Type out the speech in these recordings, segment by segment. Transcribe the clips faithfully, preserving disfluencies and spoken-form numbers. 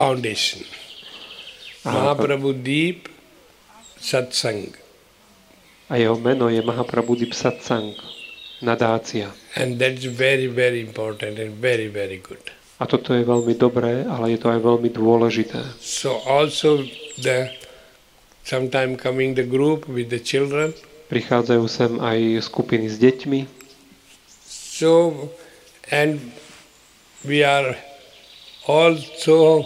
foundation. Mahaprabhu Deep Satsang. A jeho meno je Mahaprabhu Deep Satsang, nadácia. And that's very, very important and very, very good. A toto je veľmi dobré, ale je to aj veľmi dôležité. So also the sometime coming the group with the children. Prichádzajú sem aj skupiny s deťmi. So and we are also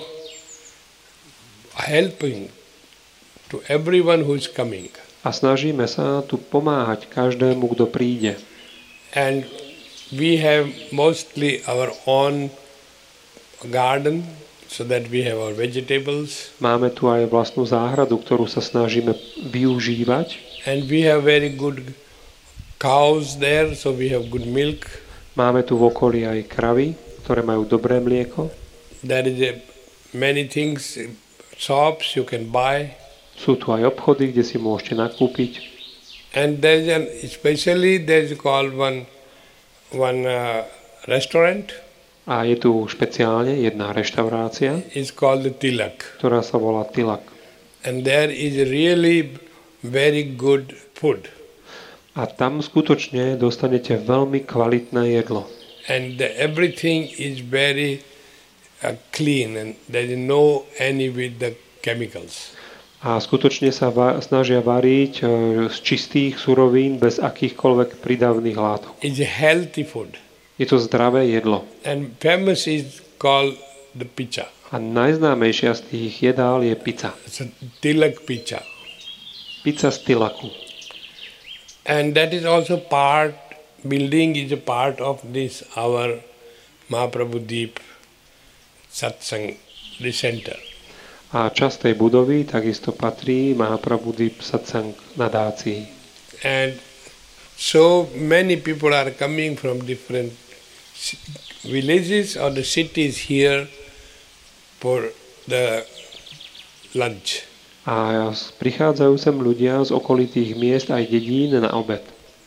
helping to everyone who is coming. A snažíme sa tu pomáhať každému, kto príde. And we have mostly our own garden, so that we have our vegetables. Máme tu aj vlastnú záhradu, ktorú sa snažíme využívať. And we have very good cows there, so we have good milk. Máme tu v okolí aj kravy, ktoré majú dobré mlieko. There is a, many things, shops you can buy. Sú tu aj obchody, kde si môžete nakúpiť. And there is an, especially there is called one one uh, restaurant. A je tu špeciálne jedna reštaurácia, It's called the Tilak. ktorá sa volá Tilak. And there is really very good food. A tam skutočne dostanete veľmi kvalitné jedlo. And the, everything is very uh, clean, and there is no any with the chemicals. A skutočne sa va- snažia variť e, z čistých surovín bez akýchkoľvek prídavných látok. It's a healthy food. Je to zdravé jedlo. And famous is called the pizza. A najznámejšia z tých jedál je pizza. It's a Tilak pizza. Pizza z Tilaku. And that is also part, building is a part of this, our Mahaprabhu Deep Satsang, the center. A časť tej budovy takisto patrí Mahaprabhu Deep Satsang nadácii. And so many people are coming from different villages or the cities here for the lunch. A prichádzajú sem ľudia z okolitých miest aj dedín na obed.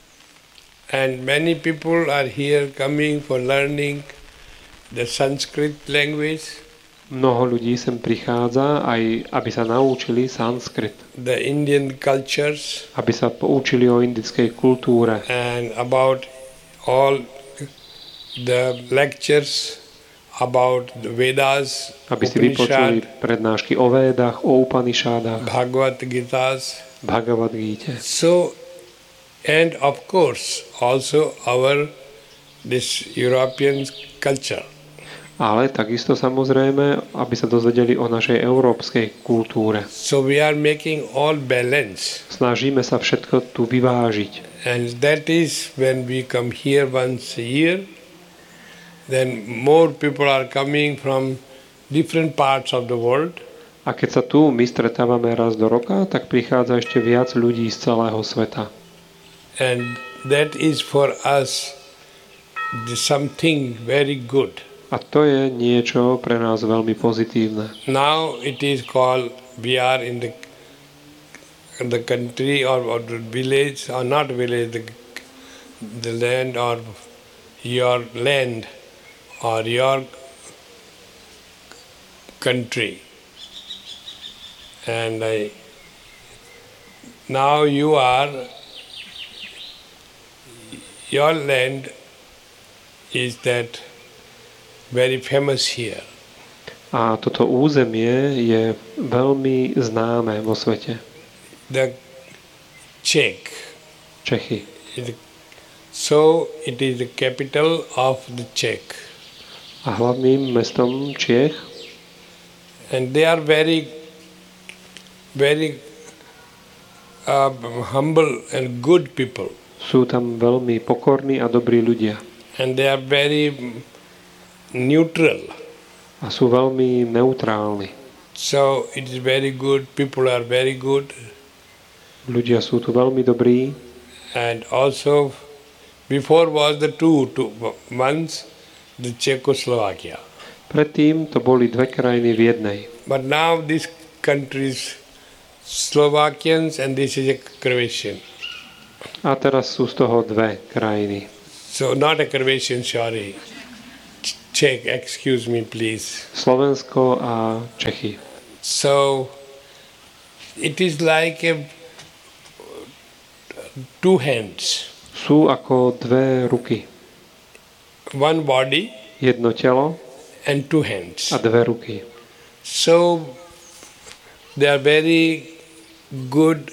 And many people are here coming for learning the Sanskrit language. Mnoho ľudí sem prichádza aj, aby sa naučili sanskrit. The Indian cultures. Aby sa poučili o indickej kultúre. And about all the lectures about the Vedas, aby si vypočuli prednášky o Védach, o Upanishádach, Bhagavad Gitas, Bhagavad Gita. So, and of course, also our this European culture. Ale takisto samozrejme, aby sa dozvedeli o našej európskej kultúre. So we are making all balance. Snažíme sa všetko tu vyvážiť. And that is when we come here once a year, then more people are coming from different parts of the world. A keď sa tu my stretávame raz do roka, tak prichádza ešte viac ľudí z celého sveta. And that is for us something very good. A to je niečo pre nás veľmi pozitívne. Now it is called, we are in the in the country or, or the village, or not village, the, the land or your land or your country. And I, now you are, your land is that very famous here. A toto územie je veľmi známe vo svete. The Czech. Čechy. So it is the capital of the Czech. A hlavným mestom Čiech. And they are very, very uh, humble and good people. Sú tam veľmi pokorní a dobrí ľudia. And they are very neutral. A sú veľmi neutrálni. So it is very good, people are very good. Ľudia sú tu veľmi dobrí. And also before was the two, two once the Czechoslovakia. Predtým to boli dve krajiny v jednej. But now this country is Slovakians and this is a Croatian. A teraz sú z toho dve krajiny. So not a Croatian, sorry. Czech, excuse me, please. Slovensko a Čechy. So it is like a two hands. Sú ako dve ruky. One body Jedno telo and two hands. a dve ruky. So they are very good.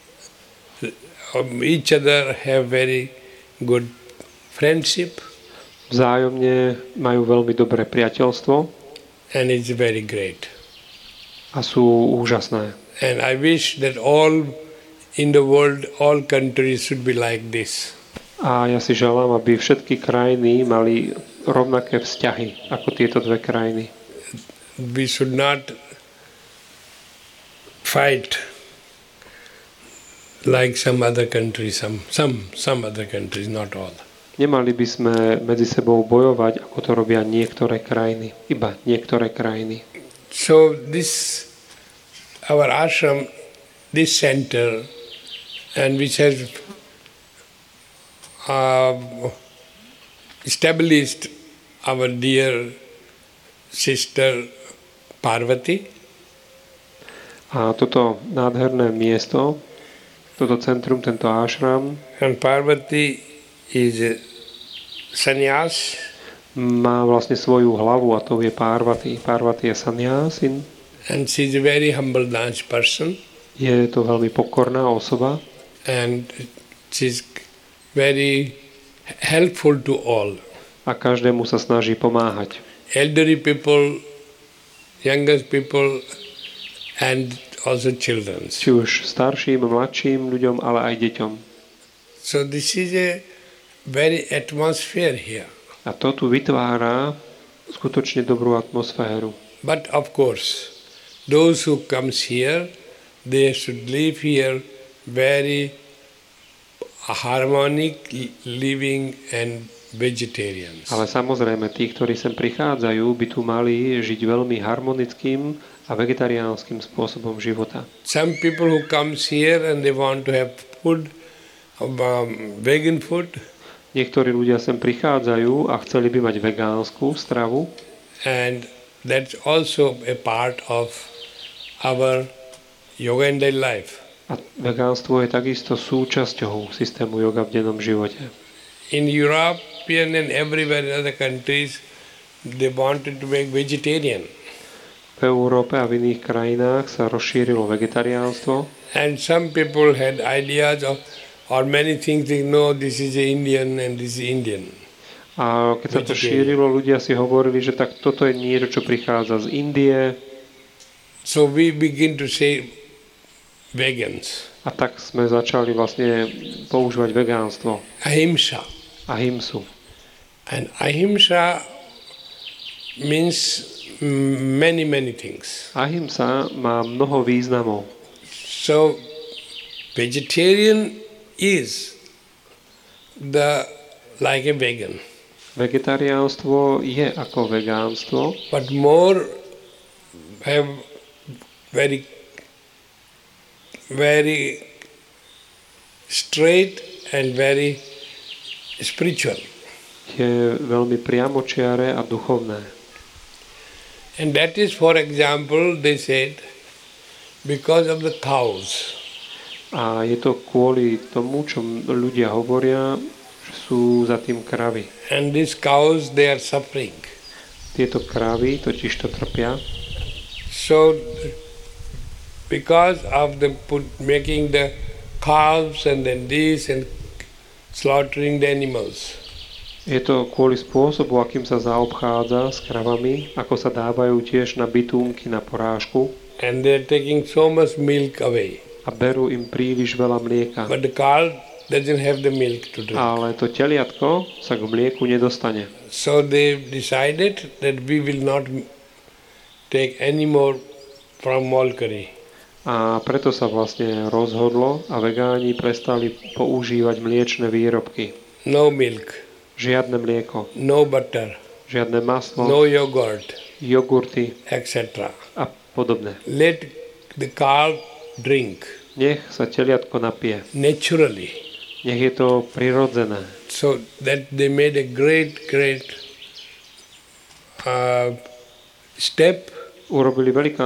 Um, each other have very good friendship. Vzájomne majú veľmi dobré priateľstvo And it's very great. a sú úžasné. And I wish that all in the world, all countries should be like this. A ja si želám, aby všetky krajiny mali rovnaké vzťahy ako tieto dve krajiny. We should not fight like some other countries, some, some, some other countries, not all. Nemali by sme medzi sebou bojovať, ako to robia niektoré krajiny. Iba niektoré krajiny. So this, our ashram, this center, and which has uh, established our dear sister Parvati. A toto nádherné miesto, toto centrum, tento ashram, And Parvati is a sannyas. má vlastne svoju hlavu a to je Parvati. Parvati je sannyasin. And she is a very humble dance person. Je to veľmi pokorná osoba And she is very helpful to all. a každému sa snaží pomáhať. Elderly people, younger people, and also children. Či už starším, mladším ľuďom, ale aj deťom. So this is a very atmosphere here. A to tu vytvára skutočne dobrú atmosféru. But of course, those who comes here, they should live here very harmonic living and vegetarians. Ale samozrejme, tí, ktorí sem prichádzajú, by tu mali žiť veľmi harmonickým a vegetariánskym spôsobom života. Some people who comes here and they want to have food, um, vegan food, Niektorí ľudia sem prichádzajú a chceli by mať vegánsku stravu and that's also a part of our yoga and daily life. a vegánstvo je takisto súčasťou systému yoga v dennom živote. In European and everywhere in other countries, they wanted to make vegetarian. V Európe a v iných krajinách sa rozšírilo vegetariánstvo And some people had ideas of, or many things they know this is Indian and this is Indian. a keď sa to šírilo, ľudia si hovorili, že tak toto je niečo, čo prichádza z Indie So we begin to say vegans. a tak sme začali vlastne používať vegánstvo, Ahimsa. ahimsu. And ahimsa means many, many things. Ahimsa má mnoho významov. So vegetarian is the like a vegan, Vegetariánstvo je ako vegánstvo, but more have very, very straight and very spiritual. je veľmi priamočiare a duchovné. And that is, for example, they said, because of the cows. A je to kvôli tomu, čo ľudia hovoria, že sú za tým kravy. And these cows, they are suffering. Tieto kravy totiž to trpia. So, because of the put, making the calves and then this and slaughtering the animals. Je to kvôli spôsobu, akým sa zaobchádza s kravami, ako sa dávajú tiež na bitúnky, na porážku. And they are taking so much milk away. A berú im príliš veľa mlieka. But the cow doesn't have the milk to drink. Ale to teliatko sa k mlieku nedostane. So they decided that we will not take any more from molkery. A preto sa vlastne rozhodlo a vegáni prestali používať mliečne výrobky. No milk, Žiadne mlieko, no butter, žiadne maslo, no yogurt, jogurty et cetera. a podobné. Let the cow drink Nech sa teliatko napije. naturally. Nech je to prirodzené. So that they made a great, great uh, step urobili velikánskú